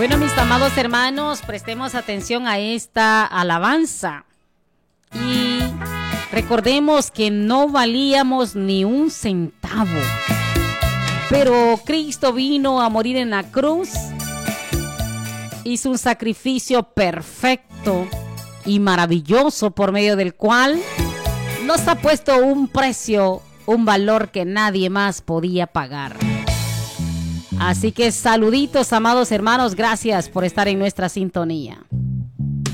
Bueno, mis amados hermanos, prestemos atención a esta alabanza y recordemos que no valíamos ni un centavo, pero Cristo vino a morir en la cruz, hizo un sacrificio perfecto y maravilloso por medio del cual nos ha puesto un precio, un valor que nadie más podía pagar. Así que saluditos, amados hermanos, gracias por estar en nuestra sintonía.